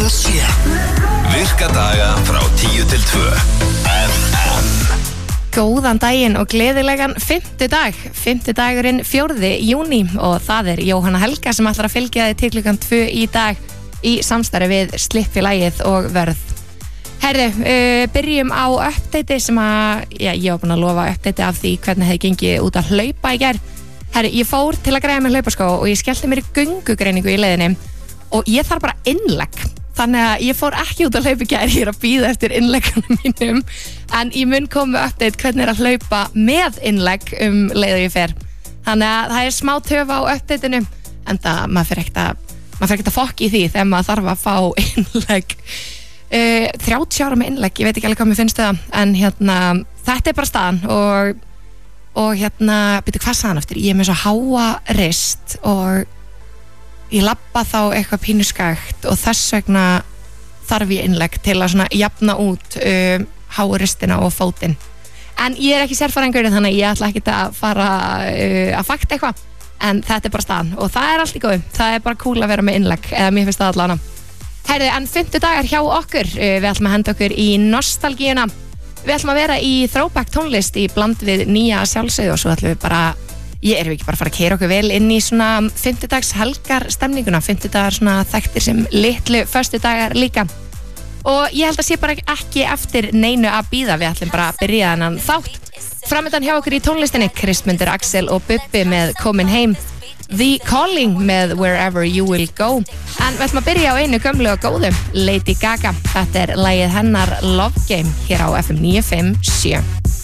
Virka daga frá 10 til 2 FM. Góðan daginn og gleðilegan fimmtudag. Fimmtudagurinn 4. júní og það er Jóhanna Helga sem ætlar að fylgja þig til klukkan 2 í dag í samstarfi við Slippfélagið og Vörð. Herðu, byrjum á uppdati sem að, ég var búin að lofa uppdati af því hvernig hefði gengið út að hlaupa í gær. Herðu, ég fór til að græða með hlaupaskó og ég skellti mér í göngugreiningu í leiðinni og ég þarf bara innlegg. Þannig að ég fór ekki út að hlaupa í gær, ég er að bíða eftir innleggunum mínum en ég mun koma með update hvernig er að hlaupa með innlegg leið og ég fer. Þannig að það er smá töf á updateinu en það maður fer ekkert að fokka í því þegar maður þarf að fá innlegg. 30 ára með innlegg, ég veit ekki alveg hvað mér finnst það en þetta er bara staðan og byrju hvað sagði hann eftir, ég er með svo háa rist og ég labba þá eitthvað pínu skakt og þess vegna þarf ég innlegg til að svona jafna út háristina og fótinn. En ég er ekki sérfræðingur þannig að ég ætla ekki að fara að fakta eitthvað en þetta er bara staðan og það er allt í góðu. Það er bara cool að vera með innlegg eða mér finnst það allavega. Herðu, en 5 dagar hjá okkur. Við ætlum að henda okkur í nostalgíuna. Við ætlum að vera í throwback tónlist í bland við nýja sjálfsögðu og svo ætlum við bara erum við ekki bara að fara að keyra okkur vel inn í svona 5. dags helgar stemninguna, 5 dagar svona þekktir sem litlu föstudagar líka og ég held að sé bara ekki eftir neinu að bíða, við ætlum bara að byrja þennan þátt. Framöndan hjá okkur í tónlistinni Kristmundur Axel og Bubbi með Komin heim, The Calling með Wherever You Will Go en við ætlum að byrja á einu gömlu og góðu, Lady Gaga. Þetta er lagið hennar Love Game hér á FM 957.